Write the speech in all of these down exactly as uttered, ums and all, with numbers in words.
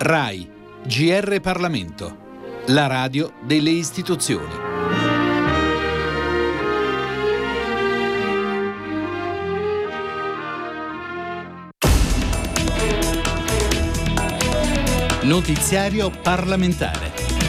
RAI, G R Parlamento, la radio delle istituzioni. Notiziario parlamentare.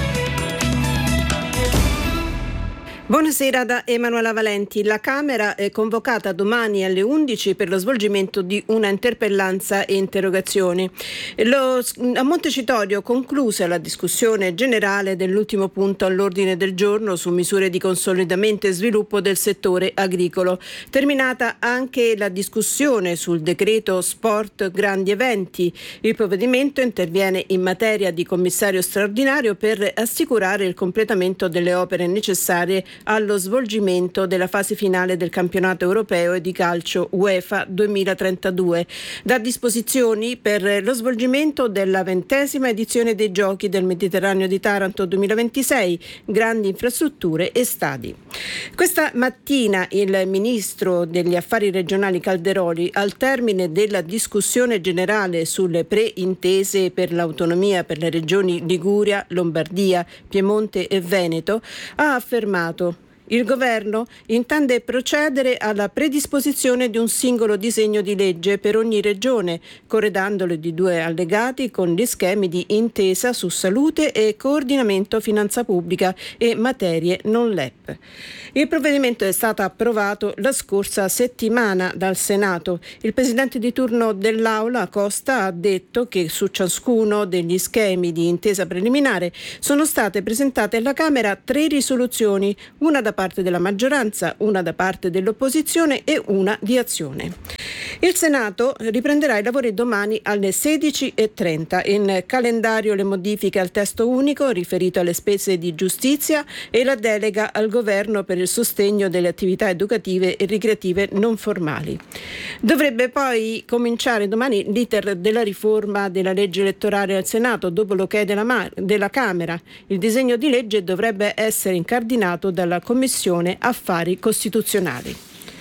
Buonasera da Emanuela Valenti. La Camera è convocata domani alle undici per lo svolgimento di una interpellanza e interrogazioni. Lo, a Montecitorio conclusa la discussione generale dell'ultimo punto all'ordine del giorno su misure di consolidamento e sviluppo del settore agricolo. Terminata anche la discussione sul decreto sport grandi eventi. Il provvedimento interviene in materia di commissario straordinario per assicurare il completamento delle opere necessarie allo svolgimento della fase finale del campionato europeo di calcio UEFA duemilatrentadue. Da disposizioni per lo svolgimento della ventesima edizione dei Giochi del Mediterraneo di Taranto duemilaventisei, grandi infrastrutture e stadi. Questa mattina il ministro degli affari regionali Calderoli, al termine della discussione generale sulle preintese per l'autonomia per le regioni Liguria, Lombardia, Piemonte e Veneto, ha affermato: il governo intende procedere alla predisposizione di un singolo disegno di legge per ogni regione, corredandolo di due allegati con gli schemi di intesa su salute e coordinamento finanza pubblica e materie non L E P. Il provvedimento è stato approvato la scorsa settimana dal Senato. Il presidente di turno dell'Aula, Costa, ha detto che su ciascuno degli schemi di intesa preliminare sono state presentate alla Camera tre risoluzioni, una da parte della maggioranza, una da parte dell'opposizione e una di Azione. Il Senato riprenderà i lavori domani alle sedici e trenta. In calendario le modifiche al testo unico riferito alle spese di giustizia e la delega al governo per il sostegno delle attività educative e ricreative non formali. Dovrebbe poi cominciare domani l'iter della riforma della legge elettorale al Senato dopo l'ok della, Mar- della Camera. Il disegno di legge dovrebbe essere incardinato dalla Commissione Affari Costituzionali.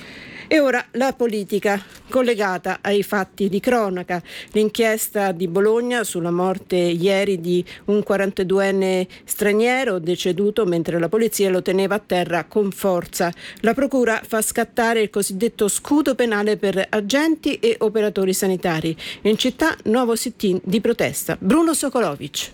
E ora la politica, collegata ai fatti di cronaca. L'inchiesta di Bologna sulla morte ieri di un quarantaduenne straniero deceduto mentre la polizia lo teneva a terra con forza. La procura fa scattare il cosiddetto scudo penale per agenti e operatori sanitari. In città nuovo sit-in di protesta. Bruno Sokolovic.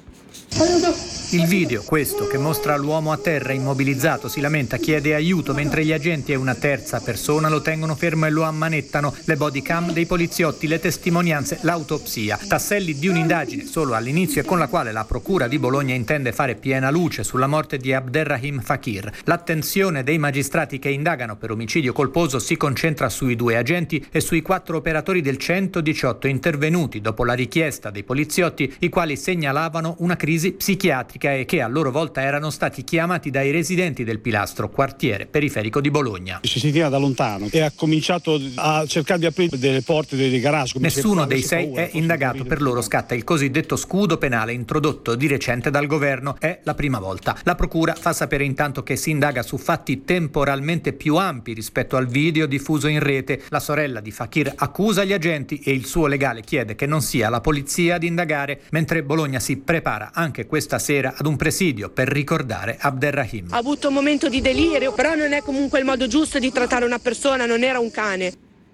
Il video, questo, che mostra l'uomo a terra immobilizzato, si lamenta, chiede aiuto, mentre gli agenti e una terza persona lo tengono fermo e lo ammanettano. Le bodycam dei poliziotti, le testimonianze, l'autopsia. Tasselli di un'indagine solo all'inizio e con la quale la procura di Bologna intende fare piena luce sulla morte di Abderrahim Fakir. L'attenzione dei magistrati che indagano per omicidio colposo si concentra sui due agenti e sui quattro operatori del centodiciotto intervenuti dopo la richiesta dei poliziotti, i quali segnalavano una crisi psichiatrica e che a loro volta erano stati chiamati dai residenti del Pilastro, quartiere periferico di Bologna. Si sentiva da lontano e ha cominciato a cercare di aprire delle porte dei garage. Nessuno dei sei paura, è indagato, per loro scatta il cosiddetto scudo penale introdotto di recente dal governo, è la prima volta. La procura fa sapere intanto che si indaga su fatti temporalmente più ampi rispetto al video diffuso in rete. La sorella di Fakir accusa gli agenti e il suo legale chiede che non sia la polizia ad indagare, mentre Bologna si prepara anche anche questa sera ad un presidio per ricordare Abderrahim. Ha avuto un momento di delirio, però non è comunque il modo giusto di trattare una persona, non era un cane.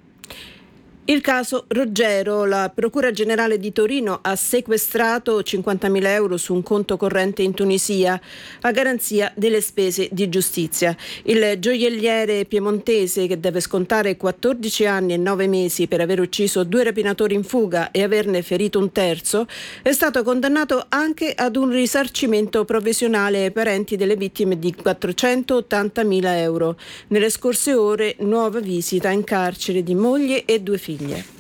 Il caso Roggero, la Procura Generale di Torino ha sequestrato cinquantamila euro su un conto corrente in Tunisia a garanzia delle spese di giustizia. Il gioielliere piemontese, che deve scontare quattordici anni e nove mesi per aver ucciso due rapinatori in fuga e averne ferito un terzo, è stato condannato anche ad un risarcimento provvisionale ai parenti delle vittime di quattrocentottantamila euro. Nelle scorse ore nuova visita in carcere di moglie e due figli.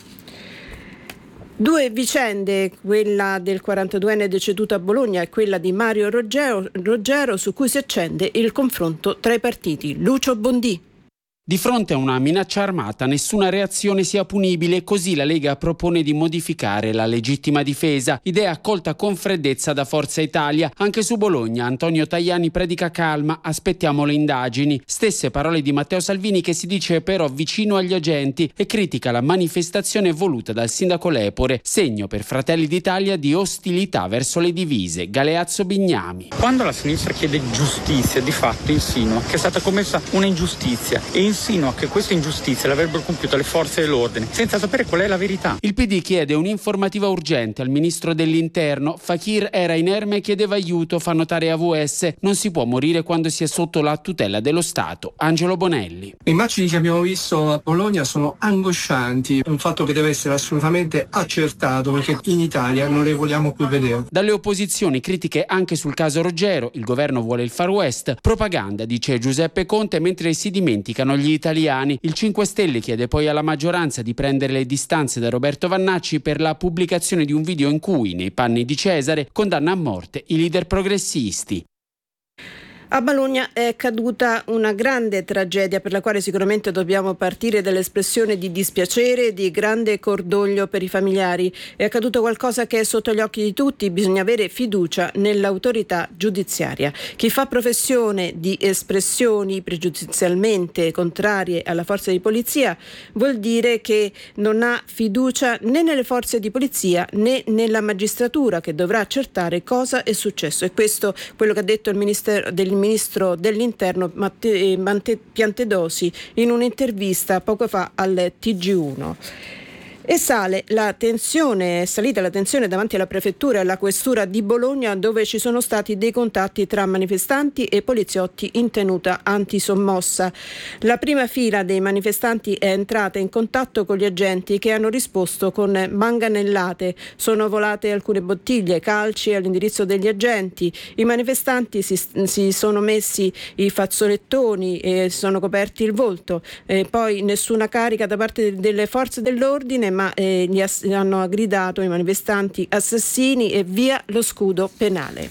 Due vicende, quella del quarantaduenne deceduto a Bologna e quella di Mario Roggero, Roggero, su cui si accende il confronto tra i partiti. Lucio Bondì. Di fronte a una minaccia armata nessuna reazione sia punibile, così la Lega propone di modificare la legittima difesa, idea accolta con freddezza da Forza Italia. Anche su Bologna Antonio Tajani predica calma, aspettiamo le indagini. Stesse parole di Matteo Salvini, che si dice però vicino agli agenti e critica la manifestazione voluta dal sindaco Lepore, segno per Fratelli d'Italia di ostilità verso le divise. Galeazzo Bignami. Quando la sinistra chiede giustizia, di fatto insinua che è stata commessa una ingiustizia e insinua che questa ingiustizia l'avrebbero compiuta le forze dell'ordine, senza sapere qual è la verità. Il P D chiede un'informativa urgente al ministro dell'Interno. Fakir era inerme e chiedeva aiuto, fa notare A V S. Non si può morire quando si è sotto la tutela dello Stato. Angelo Bonelli. Le immagini che abbiamo visto a Bologna sono angoscianti, è un fatto che deve essere assolutamente accertato, perché in Italia non le vogliamo più vedere. Dalle opposizioni critiche anche sul caso Roggero, il governo vuole il Far West, propaganda, dice Giuseppe Conte, mentre si dimenticano gli italiani. Il cinque Stelle chiede poi alla maggioranza di prendere le distanze da Roberto Vannacci per la pubblicazione di un video in cui, nei panni di Cesare, condanna a morte i leader progressisti. A Bologna è caduta una grande tragedia per la quale sicuramente dobbiamo partire dall'espressione di dispiacere e di grande cordoglio per i familiari. È accaduto qualcosa che è sotto gli occhi di tutti, bisogna avere fiducia nell'autorità giudiziaria. Chi fa professione di espressioni pregiudizialmente contrarie alla forza di polizia vuol dire che non ha fiducia né nelle forze di polizia né nella magistratura, che dovrà accertare cosa è successo. E questo è quello che ha detto il Ministero del il ministro dell'Interno Matte, Mante, Piantedosi in un'intervista poco fa al T G uno. E sale la tensione, è salita la tensione davanti alla prefettura e alla questura di Bologna, dove ci sono stati dei contatti tra manifestanti e poliziotti in tenuta antisommossa. La prima fila dei manifestanti è entrata in contatto con gli agenti, che hanno risposto con manganellate. Sono volate alcune bottiglie, calci all'indirizzo degli agenti. I manifestanti si, si sono messi i fazzolettoni e sono coperti il volto. E poi nessuna carica da parte delle forze dell'ordine, ma eh, gli ass- hanno gridato i manifestanti assassini e via lo scudo penale.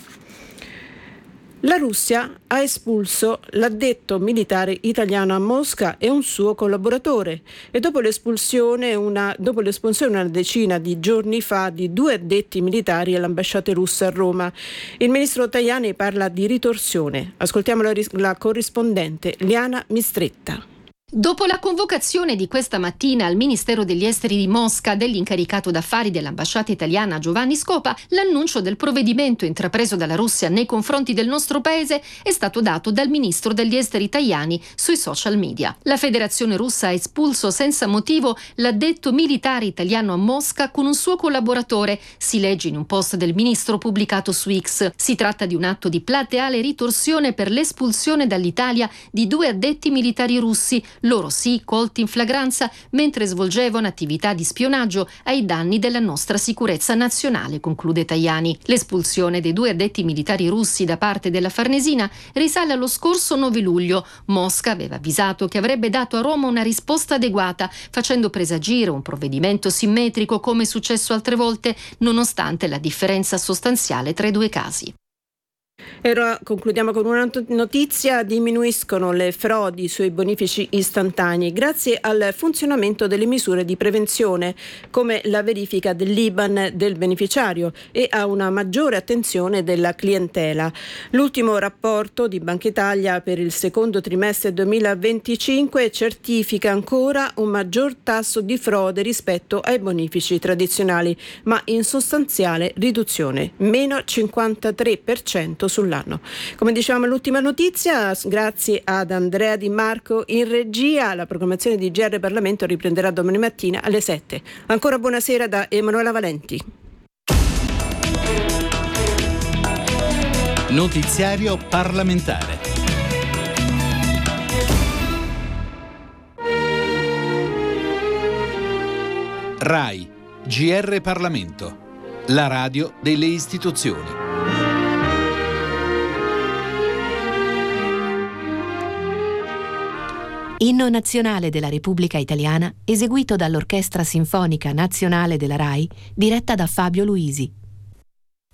La Russia ha espulso l'addetto militare italiano a Mosca e un suo collaboratore, e dopo l'espulsione una, dopo l'espulsione una decina di giorni fa di due addetti militari all'ambasciata russa a Roma. Il ministro Tajani parla di ritorsione. Ascoltiamo la, ris- la corrispondente Liana Mistretta. Dopo la convocazione di questa mattina al Ministero degli Esteri di Mosca dell'incaricato d'affari dell'ambasciata italiana Giovanni Scopa, l'annuncio del provvedimento intrapreso dalla Russia nei confronti del nostro paese è stato dato dal ministro degli Esteri Tajani sui social media. La Federazione Russa ha espulso senza motivo l'addetto militare italiano a Mosca con un suo collaboratore, si legge in un post del ministro pubblicato su X. Si tratta di un atto di plateale ritorsione per l'espulsione dall'Italia di due addetti militari russi, loro sì colti in flagranza mentre svolgevano attività di spionaggio ai danni della nostra sicurezza nazionale, conclude Tajani. L'espulsione dei due addetti militari russi da parte della Farnesina risale allo scorso nove luglio. Mosca aveva avvisato che avrebbe dato a Roma una risposta adeguata, facendo presagire un provvedimento simmetrico come è successo altre volte, nonostante la differenza sostanziale tra i due casi. E ora concludiamo con una notizia: diminuiscono le frodi sui bonifici istantanei grazie al funzionamento delle misure di prevenzione, come la verifica dell'I B A N del beneficiario, e a una maggiore attenzione della clientela. L'ultimo rapporto di Banca Italia per il secondo trimestre duemilaventicinque certifica ancora un maggior tasso di frode rispetto ai bonifici tradizionali, ma in sostanziale riduzione, meno cinquantatré per cento sull'anno. Come dicevamo, l'ultima notizia, grazie ad Andrea Di Marco in regia. La programmazione di G R Parlamento riprenderà domani mattina alle sette. Ancora buonasera da Emanuela Valenti. Notiziario parlamentare. RAI, G R Parlamento, la radio delle istituzioni. Inno nazionale della Repubblica Italiana, eseguito dall'Orchestra Sinfonica Nazionale della RAI, diretta da Fabio Luisi.